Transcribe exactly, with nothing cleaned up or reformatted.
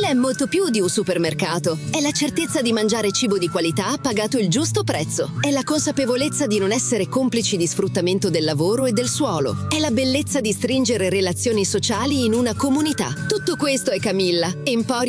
Camilla è molto più di un supermercato. È la certezza di mangiare cibo di qualità pagato il giusto prezzo. È la consapevolezza di non essere complici di sfruttamento del lavoro e del suolo. È la bellezza di stringere relazioni sociali in una comunità. Tutto questo è Camilla, Emporio